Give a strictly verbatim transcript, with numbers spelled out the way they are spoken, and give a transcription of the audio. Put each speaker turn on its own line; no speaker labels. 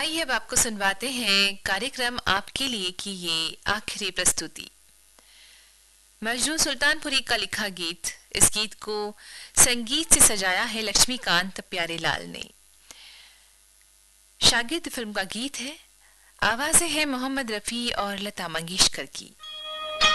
आइए अब आपको सुनवाते हैं कार्यक्रम आपके लिए की ये आखिरी प्रस्तुति। मजनू सुल्तानपुरी का लिखा गीत। इस गीत को संगीत से सजाया है लक्ष्मीकांत प्यारेलाल ने। शागिर्द फिल्म का गीत है। आवाजें हैं मोहम्मद रफी और लता मंगेशकर की।